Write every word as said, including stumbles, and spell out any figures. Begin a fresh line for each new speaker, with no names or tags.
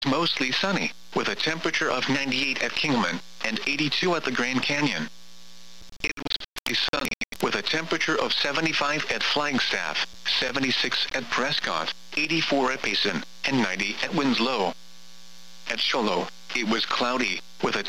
mostly sunny, with a temperature of ninety-eight at Kingman, and eighty-two at the Grand Canyon. It was partly sunny, with a temperature of seventy-five at Flagstaff, seventy-six at Prescott, eighty-four at Payson, and ninety at Winslow. At Show Low, it was cloudy, with a